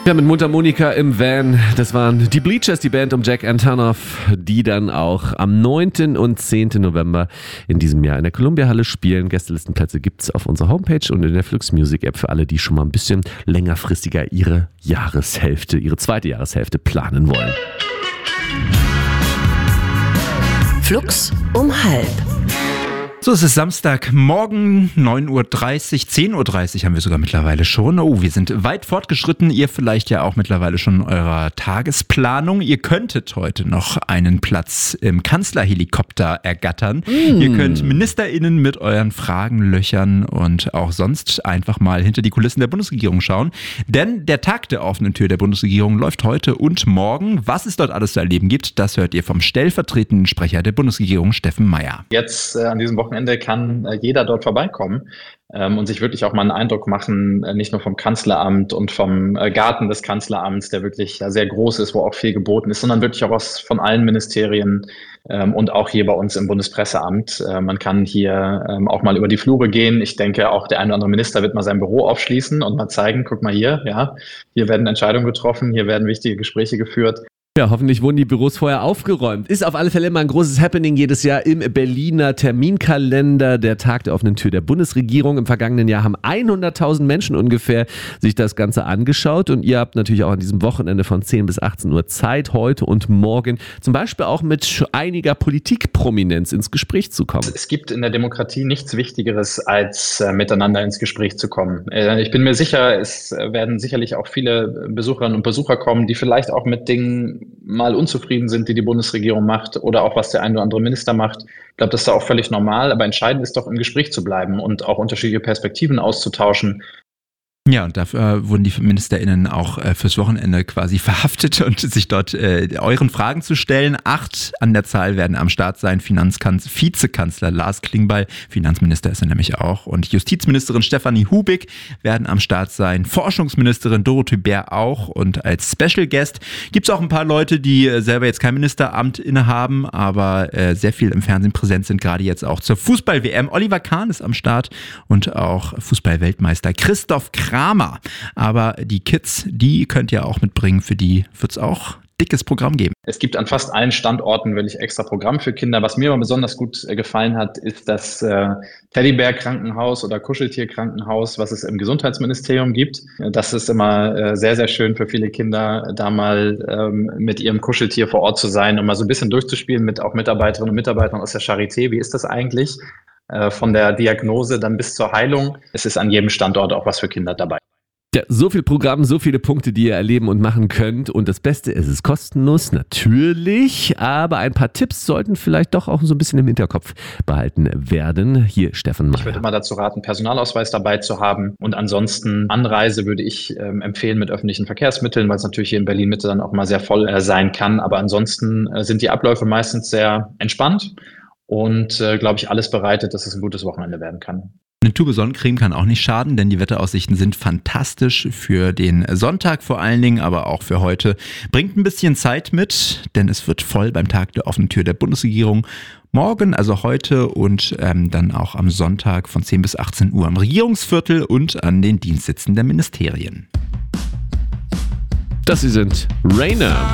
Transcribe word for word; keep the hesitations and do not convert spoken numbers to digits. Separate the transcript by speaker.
Speaker 1: Ja, mit Mundharmonika im Van. Das waren die Bleachers, die Band um Jack Antonoff, die dann auch am neunten und zehnten November in diesem Jahr in der Columbia-Halle spielen. Gästelistenplätze gibt's auf unserer Homepage und in der Flux Music App für alle, die schon mal ein bisschen längerfristiger ihre Jahreshälfte, ihre zweite Jahreshälfte planen wollen.
Speaker 2: Flux um halb.
Speaker 3: So, es ist Samstagmorgen, neun Uhr dreißig, zehn Uhr dreißig haben wir sogar mittlerweile schon. Oh, wir sind weit fortgeschritten. Ihr vielleicht ja auch mittlerweile schon in eurer Tagesplanung. Ihr könntet heute noch einen Platz im Kanzlerhelikopter ergattern. Mm. Ihr könnt MinisterInnen mit euren Fragen löchern und auch sonst einfach mal hinter die Kulissen der Bundesregierung schauen. Denn der Tag der offenen Tür der Bundesregierung läuft heute und morgen. Was es dort alles zu erleben gibt, das hört ihr vom stellvertretenden Sprecher der Bundesregierung, Steffen Meyer.
Speaker 4: Jetzt äh, an diesem Wochenende Ende kann äh, jeder dort vorbeikommen ähm, und sich wirklich auch mal einen Eindruck machen, äh, nicht nur vom Kanzleramt und vom äh, Garten des Kanzleramts, der wirklich ja, sehr groß ist, wo auch viel geboten ist, sondern wirklich auch aus von allen Ministerien ähm, und auch hier bei uns im Bundespresseamt. Äh, man kann hier ähm, auch mal über die Flure gehen. Ich denke, auch der ein oder andere Minister wird mal sein Büro aufschließen und mal zeigen, guck mal hier, ja, hier werden Entscheidungen getroffen, hier werden wichtige Gespräche geführt.
Speaker 1: Ja, hoffentlich wurden die Büros vorher aufgeräumt. Ist auf alle Fälle immer ein großes Happening jedes Jahr im Berliner Terminkalender. Der Tag der offenen Tür der Bundesregierung. Im vergangenen Jahr haben hunderttausend Menschen ungefähr sich das Ganze angeschaut. Und ihr habt natürlich auch an diesem Wochenende von zehn bis achtzehn Uhr Zeit, heute und morgen, zum Beispiel auch mit einiger Politikprominenz ins Gespräch zu kommen.
Speaker 4: Es gibt in der Demokratie nichts Wichtigeres, als äh, miteinander ins Gespräch zu kommen. Äh, ich bin mir sicher, es werden sicherlich auch viele Besucherinnen und Besucher kommen, die vielleicht auch mit Dingen mal unzufrieden sind, die die Bundesregierung macht oder auch was der ein oder andere Minister macht. Ich glaube, das ist da auch völlig normal, aber entscheidend ist doch, im Gespräch zu bleiben und auch unterschiedliche Perspektiven auszutauschen.
Speaker 3: Ja, und dafür wurden die MinisterInnen auch äh, fürs Wochenende quasi verhaftet und sich dort äh, euren Fragen zu stellen. Acht an der Zahl werden am Start sein. Finanzkanz- Vizekanzler Lars Klingbeil, Finanzminister ist er nämlich auch, und Justizministerin Stefanie Hubig werden am Start sein. Forschungsministerin Dorothee Bär auch, und als Special Guest gibt's auch ein paar Leute, die äh, selber jetzt kein Ministeramt innehaben, aber äh, sehr viel im Fernsehen präsent sind, gerade jetzt auch zur Fußball-W M. Oliver Kahn ist am Start und auch Fußball-Weltmeister Christoph Kramer. Aber die Kids, die könnt ihr auch mitbringen, für die wird es auch dickes Programm geben.
Speaker 4: Es gibt an fast allen Standorten wirklich extra Programm für Kinder. Was mir aber besonders gut äh, gefallen hat, ist das äh, Teddybär-Krankenhaus oder Kuscheltier-Krankenhaus, was es im Gesundheitsministerium gibt. Das ist immer äh, sehr, sehr schön für viele Kinder, da mal ähm, mit ihrem Kuscheltier vor Ort zu sein und mal so ein bisschen durchzuspielen mit auch Mitarbeiterinnen und Mitarbeitern aus der Charité. Wie ist das eigentlich? Von der Diagnose dann bis zur Heilung. Es ist an jedem Standort auch was für Kinder dabei.
Speaker 1: Ja, so viel Programm, so viele Punkte, die ihr erleben und machen könnt. Und das Beste ist, es ist kostenlos, natürlich. Aber ein paar Tipps sollten vielleicht doch auch so ein bisschen im Hinterkopf behalten werden. Hier, Steffen Meyer.
Speaker 4: Ich würde immer dazu raten, Personalausweis dabei zu haben. Und ansonsten Anreise würde ich ähm, empfehlen mit öffentlichen Verkehrsmitteln, weil es natürlich hier in Berlin-Mitte dann auch mal sehr voll äh, sein kann. Aber ansonsten äh, sind die Abläufe meistens sehr entspannt. Und, äh, glaube ich, alles bereitet, dass es ein gutes Wochenende werden kann.
Speaker 3: Eine Tube Sonnencreme kann auch nicht schaden, denn die Wetteraussichten sind fantastisch für den Sonntag vor allen Dingen, aber auch für heute. Bringt ein bisschen Zeit mit, denn es wird voll beim Tag der offenen Tür der Bundesregierung. Morgen, also heute, und ähm, dann auch am Sonntag von zehn bis achtzehn Uhr am Regierungsviertel und an den Dienstsitzen der Ministerien.
Speaker 1: Das sie sind Rainer.